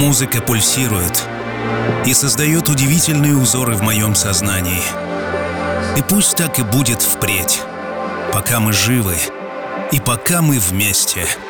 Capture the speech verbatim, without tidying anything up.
Музыка пульсирует и создает удивительные узоры в моем сознании. И пусть так и будет впредь, пока мы живы и пока мы вместе.